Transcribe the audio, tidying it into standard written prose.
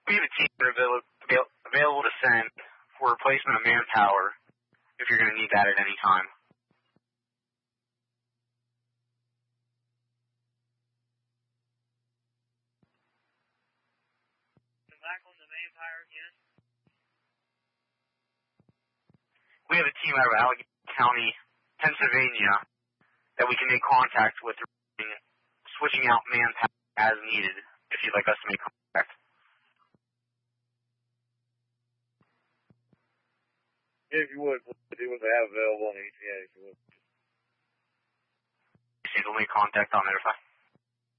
We have a team that are available to send for replacement of manpower if you're going to need that at any time. Back on the manpower again. We have a team out of Allegheny County, Pennsylvania, that we can make contact with, switching out manpower as needed if you'd like us to make contact. Yeah, if you would, see what they have available on ETA, if you would. We'll make contact on Notify.